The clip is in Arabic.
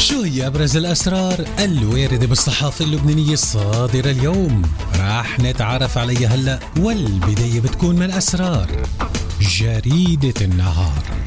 شو هي أبرز الأسرار الواردة بالصحافة اللبنانية الصادرة اليوم؟ راح نتعرف عليها هلأ، والبداية بتكون من أسرار جريدة النهار.